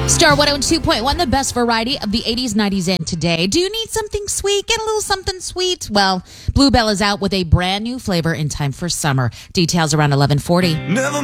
Star 102.1, the best variety of the 80s, 90s, and today. Do you need something sweet? Get a little something sweet? Well, Bluebell is out with a brand new flavor in time for summer. Details around 11:40. Never